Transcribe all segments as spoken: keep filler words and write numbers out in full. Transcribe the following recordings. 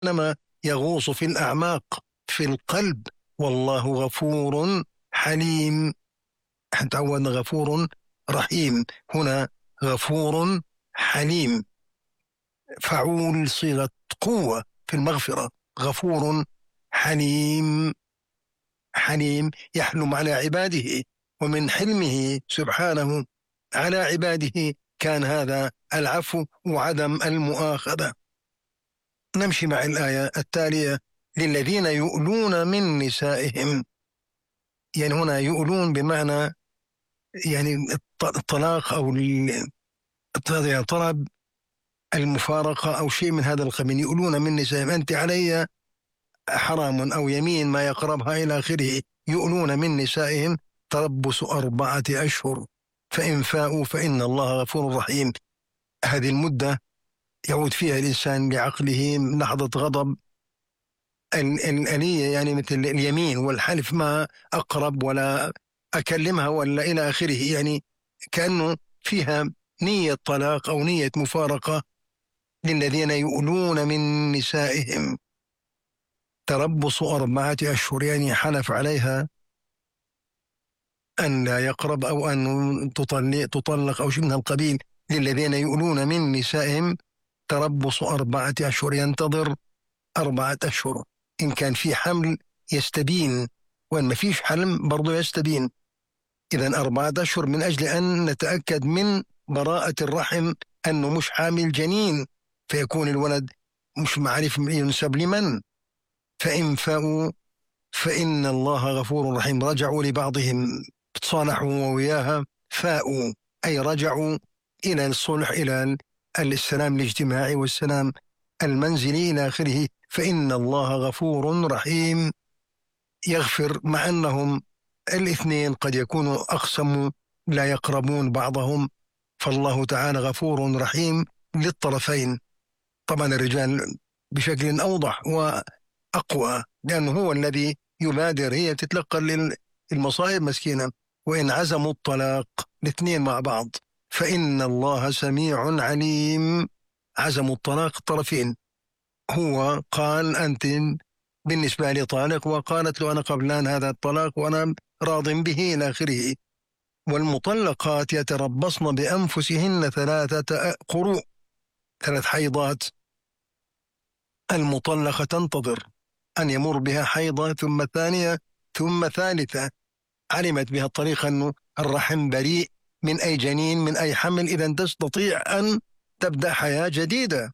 إنما يغوص في الأعماق في القلب. والله غفور حليم. تعودنا غفور رحيم، هنا غفور حليم، فعول صيغة قوة في المغفرة. غفور حليم، حليم يحلم على عباده، ومن حلمه سبحانه على عباده كان هذا العفو وعدم المؤاخذة. نمشي مع الآية التالية: للذين يؤلون من نسائهم. يعني هنا يؤلون بمعنى يعني الطلاق أو طلب المفارقة أو شيء من هذا القبيل. يؤلون من نسائهم، أنت علي حرام أو يمين ما يقربها إلى آخره. يؤلون من نسائهم تربص أربعة أشهر فإن فاءوا فإن الله غفور رحيم. هذه المدة يعود فيها الإنسان لعقله لحظة غضب الآلية، يعني مثل اليمين والحلف ما أقرب ولا أكلمها ولا إلى آخره، يعني كأنه فيها نية طلاق أو نية مفارقة. للذين يؤلون من نسائهم تربص أربعة أشهر، يعني حلف عليها أن لا يقرب أو أن تطلق, تطلق أو شيء من القبيل. للذين يؤلون من نسائهم تربص أربعة أشهر، ينتظر أربعة أشهر. إن كان في حمل يستبين، وإن ما فيش حمل برضو يستبين. إذن أربعة أشهر من أجل أن نتأكد من براءة الرحم أنه مش حامل جنين، فيكون الولد مش معرف ينسب لمن. فإن فاءوا فإن الله غفور رحيم. رجعوا لبعضهم، تصالحوا وياها. فاءوا أي رجعوا إلى الصلح، إلى السلام الاجتماعي والسلام المنزلي إلى آخره. فإن الله غفور رحيم، يغفر، مع أنهم الاثنين قد يكونوا أقسموا لا يقربون بعضهم، فالله تعالى غفور رحيم للطرفين. طبعا الرجال بشكل أوضح وأقوى، لأنه هو الذي يبادر، هي تتلقى للمصائب مسكينة. وإن عزموا الطلاق الاثنين مع بعض فإن الله سميع عليم. عزموا الطلاق الطرفين، هو قال أنت بالنسبة لي طالق، وقالت له أنا قبلان هذا الطلاق وأنا راض به إلى آخره. والمطلقات يتربصن بأنفسهن ثلاثة قروء، ثلاث حيضات. المطلقة تنتظر أن يمر بها حيضة، ثم ثانية، ثم ثالثة. علمت بها الطريقة أنه الرحم بريء من أي جنين من أي حمل، إذا تستطيع أن تبدأ حياة جديدة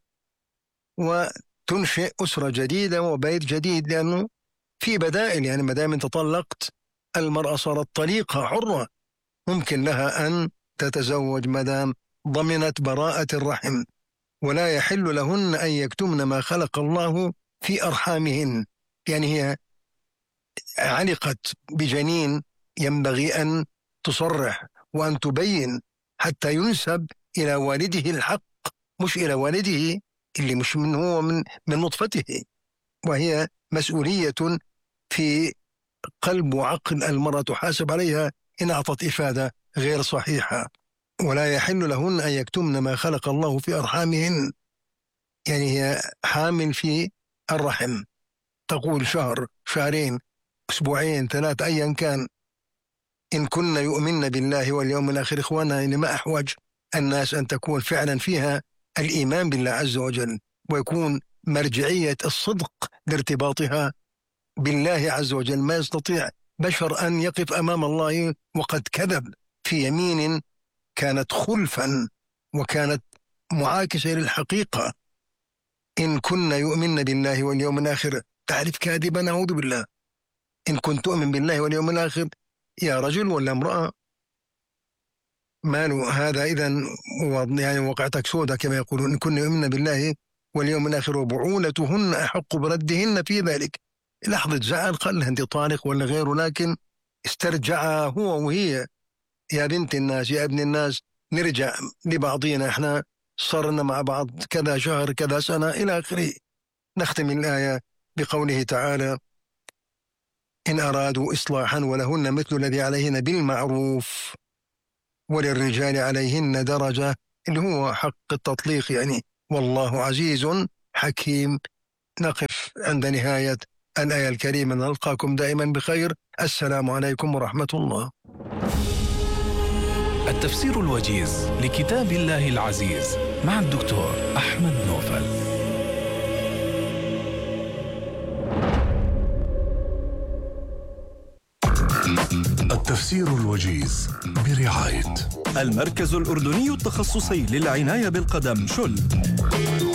وتنشئ أسرة جديدة وبيت جديد، لأنه في بدائل. يعني ما دام تطلقت المرأة صارت طليقة حرة، ممكن لها أن تتزوج ما دام ضمنت براءة الرحم. ولا يحل لهن أن يكتمن ما خلق الله في أرحامهن. يعني هي علقت بجنين، ينبغي أن تصرح وأن تبين حتى ينسب إلى والده الحق، مش إلى والده اللي مش من هو من من نطفته. وهي مسؤولية في قلب وعقل المرأة تحاسب عليها إن أعطت إفادة غير صحيحة. ولا يحل لهن أن يكتمن ما خلق الله في أرحامهن، يعني هي حامل في الرحم، تقول شهر، شهرين، أسبوعين، ثلاثة، أيا كان. إن كن يؤمن بالله واليوم الآخر، إخوانا، إن ما أحوج الناس أن تكون فعلا فيها الإيمان بالله عز وجل، ويكون مرجعية الصدق لارتباطها بالله عز وجل. ما يستطيع بشر أن يقف أمام الله وقد كذب في يمين كانت خلفا وكانت معاكسة للحقيقة. إن كن يؤمن بالله واليوم الآخر، تعرف كاذبا، أعوذ بالله. إن كنت تؤمن بالله واليوم الآخر يا رجل ولا امرأة، ماله هذا إذن؟ يعني وقعتك سودة كما يقولون. إن كن يؤمن بالله واليوم الآخر وبعولتهن أحق بردهن في ذلك. لحظة زعل قال لها أنت طالق ولا غيره، لكن استرجع هو وهي. يا بنت الناس، يا ابن الناس، نرجع لبعضينا، احنا صرنا مع بعض كذا شهر كذا سنة إلى آخره. نختم الآية بقوله تعالى: إن أرادوا إصلاحا ولهن مثل الذي عليهن بالمعروف وللرجال عليهن درجة، اللي هو حق التطليق يعني. والله عزيز حكيم. نقف عند نهاية الآية الكريمة، نلقاكم دائما بخير. السلام عليكم ورحمة الله. التفسير الوجيز لكتاب الله العزيز مع الدكتور أحمد نوفل. التفسير الوجيز برعاية المركز الأردني التخصصي للعناية بالقدم شل.